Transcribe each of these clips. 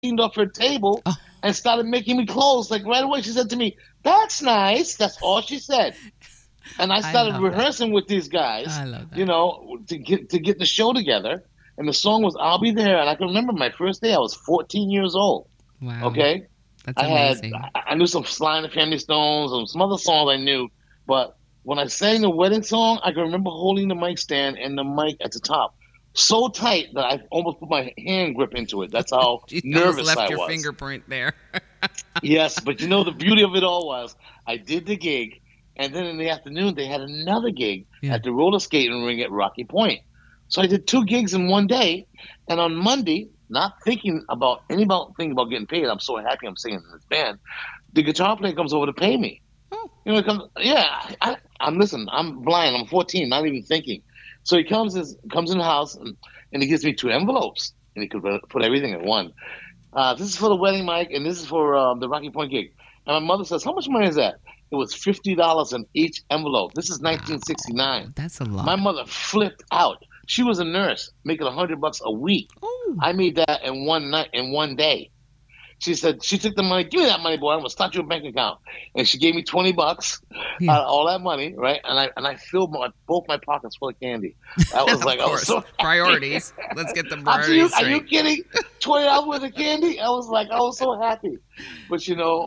cleaned off her table Oh, and started making me clothes. Like right away, she said to me, "That's nice." That's all she said. And I I started love that. rehearsing with these guys, I love that. to get the show together. And the song was "I'll Be There." And I can remember my first day. I was 14 years old. Wow. Okay, That's I had amazing. I knew some Sly and the Family Stones and some other songs I knew, but when I sang the wedding song, I can remember holding the mic stand and the mic at the top so tight that I almost put my hand grip into it. That's how You almost nervous left I your was. fingerprint there. Yes, but the beauty of it all was I did the gig, and then in the afternoon they had another gig Yeah. at the roller skating ring at Rocky Point. So I did two gigs in one day, and on Monday, not thinking about anything about getting paid, I'm so happy I'm singing in this band. The guitar player comes over to pay me. Oh, He comes, yeah. I'm listen. I'm blind. I'm 14, not even thinking. So he comes in the house and he gives me two envelopes, and he could put everything in one. This is for the wedding, Mike, and this is for the Rocky Point gig. And my mother says, "How much money is that?" It was $50 in each envelope. This is wow. 1969. That's a My lot. mother flipped out. She was a nurse, making $100 a week. Oh, I made that in one night, in one day. She said she took the money. Give me that money, boy. I'm gonna start your bank account. And she gave me $20, yeah. all that money, right? And I filled both my pockets full of candy. I was Of like, I was course. so happy. Priorities. Let's get the After you, priorities are you straight. kidding? $20 worth of candy? I was so happy. But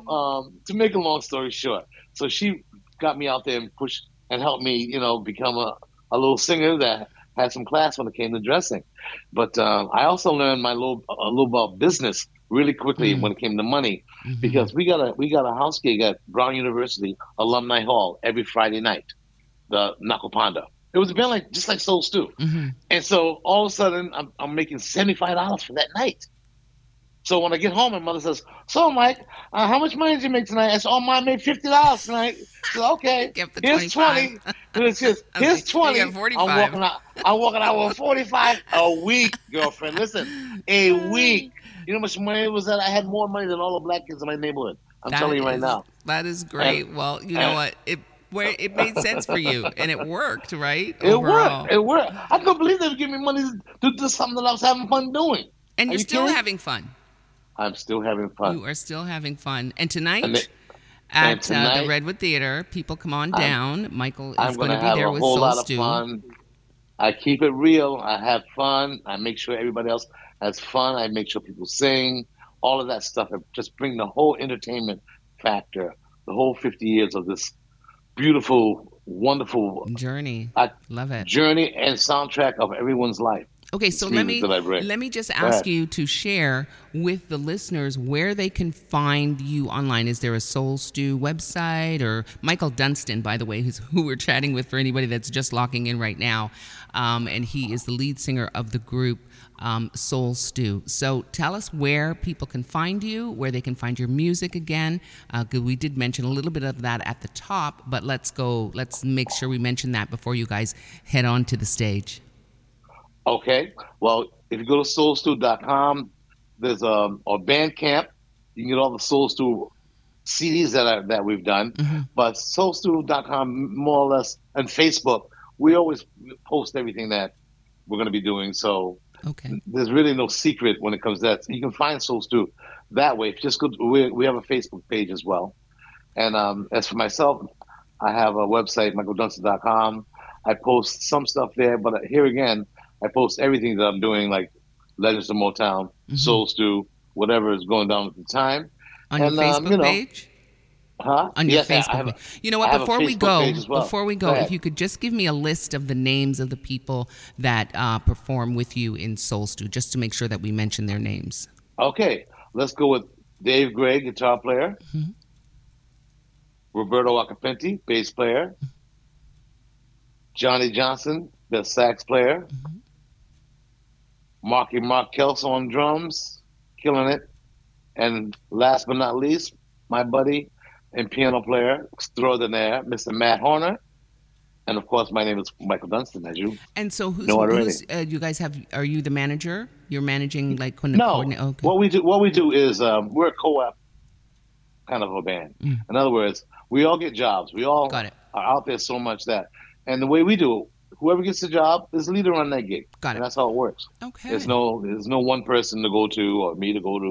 to make a long story short, so she got me out there and pushed and helped me, become a little singer that had some class when it came to dressing. But I also learned a little about business really quickly Mm, when it came to money, hmm. because we got a house gig at Brown University Alumni Hall every Friday night, the Nakopanda. It was a band like just like Soul Stew. Hmm. And so all of a sudden, I'm making $75 for that night. So when I get home, my mother says, "So, Mike, how much money did you make tonight?" I said, "Oh, mine made $50 tonight." She said, "Okay, Give the here's 25. 20." And it says, Okay. "Here's You got 20." 45. I'm walking out with 45 a week, girlfriend. Listen, a week. You know how much money it was that? I had more money than all the black kids in my neighborhood. I'm telling That you right is now. that is And, great. Well, you know and what? It made sense for you and it worked, right? it worked. Overall. It worked. I couldn't believe they would give me money to do something that I was having fun doing. And Are you're you still kidding? having fun. I'm still having fun. You are still having fun. And And tonight and at the tonight, Redwood Theater, people come on I'm down. Michael is I'm going to gonna be have there a with whole Soul lot of Stew. fun. I keep it real. I have fun. I make sure everybody else has fun. I make sure people sing. All of that stuff. I just bring the whole entertainment factor, the whole 50 years of this beautiful, wonderful Journey. uh, Love it. journey and soundtrack of everyone's life. Okay, so This music that I bring. let me just Go ask ahead. you to share with the listeners where they can find you online. Is there a Soul Stew website or Michael Dunstan, by the way, who we're chatting with for anybody that's just locking in right now, and he is the lead singer of the group Soul Stew. So tell us where people can find you, where they can find your music again. 'Cause we did mention a little bit of that at the top, but let's go. Let's make sure we mention that before you guys head on to the stage. Okay. Well, if you go to soulstew.com, there's or Bandcamp, you can get all the Soul Stew CDs that we've done. Hmm. But soulstew.com, more or less, and Facebook, we always post everything that we're going to be doing. So Okay. there's really no secret when it comes to that. You can find Soul Stew that way. If you just go, we have a Facebook page as well. And as for myself, I have a website, michaeljohnson.com. I post some stuff there, but here again, I post everything that I'm doing, like Legends of Motown, Hmm. Soul Stew, whatever is going down at the time. On your And Facebook page? huh? On your Yes, Facebook page. You know I what? have a Facebook page as well. Before we Go go, if ahead. you could just give me a list of the names of the people that perform with you in Soul Stew, just to make sure that we mention their names. Okay, let's go with Dave Gray, guitar player, Hmm. Roberto Acapenti, bass player, Johnny Johnson, the sax player, Mark Kelso on drums, killing it. And last but not least, my buddy and piano player extraordinaire, Mr. Matt Horner. And of course, my name is Michael Dunstan, as you And so, know already. you guys have? Are you the manager? You're managing like when the No, coordinate? Okay, what we do is we're a co-op kind of a band. mm, In other words, we all get jobs. We got all it, are out there so much that, and the way we do it, whoever gets the job is the leader on that gig, got and it. that's how it works. Okay. There's no one person to go to or me to go to.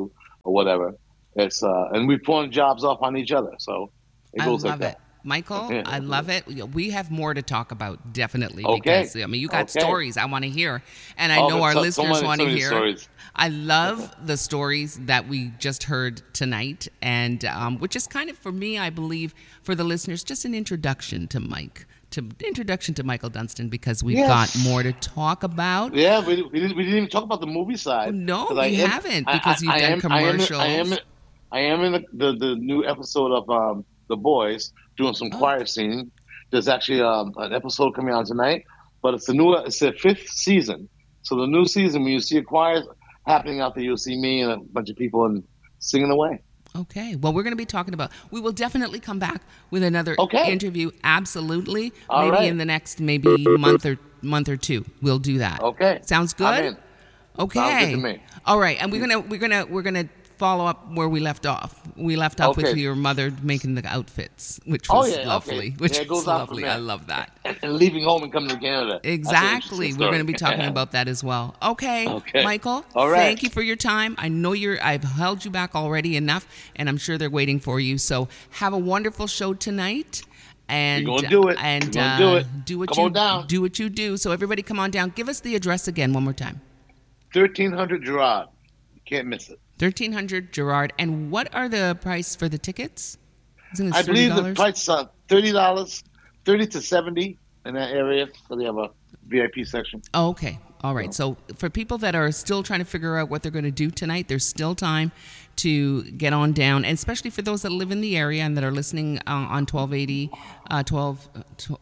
or whatever. It's and we pawn jobs off on each other, so it I goes like love that. it. Michael, I love it. We have more to talk about, definitely, Okay, because, I mean, you got okay. stories I want to hear, and I Oh, know our so listeners many, want so to many hear. stories. I love the stories that we just heard tonight, and which is kind of, for me, I believe, for the listeners, just an introduction to introduction to Michael Dunstan, because we've got Yes. more to talk about. Yeah, we didn't even talk about the movie side No, because we haven't, because you've done commercials. I am in the new episode of The Boys doing some Oh, choir singing. There's actually an episode coming out tonight, but it's the fifth season. So the new season, when you see a choir happening out there, you'll see me and a bunch of people and singing away. okay. Well, we're going to be talking about. We will definitely come back with another Okay, interview. Absolutely. all Maybe in right, the next month or two, we'll do that. okay, Sounds I'm good. in. Sounds good to Okay. me. All right. And we're gonna follow up where we left off. We left off with Okay. your mother making the outfits, which Oh was yeah, lovely. okay. Which Yeah, it was goes out from lovely. I there. love that. And leaving home and coming to Canada. That's an Exactly. interesting We're going story. to be talking about that as well. Okay, Okay. Michael, All right. thank you for your time. I know I've held you back already enough, and I'm sure they're waiting for you. So have a wonderful show tonight. And We're gonna do it. And We're gonna do it. do what Come you on down. do what you do. So everybody, come on down. Give us the address again one more time. 1300 Gerard. You can't miss it. 1300 Gerard. And what are the price for the tickets? Isn't it I believe the $30? price is $30, 30 to 70 in that area. So they have a VIP section. Oh, okay. All right. So for people that are still trying to figure out what they're going to do tonight, there's still time to get on down, and especially for those that live in the area and that are listening on 1280, 12.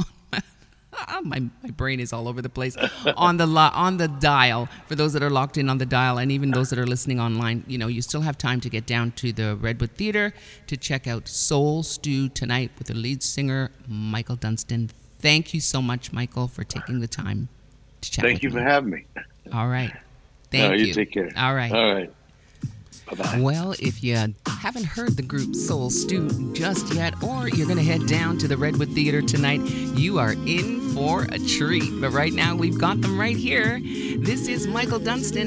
My brain is all over the place on the dial. For those that are locked in on the dial, and even those that are listening online, you still have time to get down to the Redwood Theater to check out Soul Stew tonight with the lead singer Michael Dunstan. Thank you so much, Michael, for taking the time to chat Thank with you me. for having me. All right. No, Thank you. you take care. All right. All right. Bye-bye. Well, if you haven't heard the group Soul Stew just yet, or you're going to head down to the Redwood Theater tonight, you are in for a treat. But right now, we've got them right here. This is Michael Dunstan